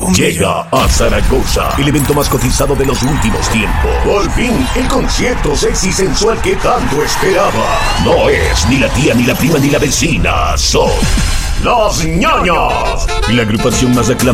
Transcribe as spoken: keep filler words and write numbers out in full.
Llega a Zaragoza el evento más cotizado de los últimos tiempos. Por fin, el concierto sexy sensual que tanto esperaba. No es ni la tía, ni la prima, ni la vecina. Son Los Ñoños, la agrupación más aclamada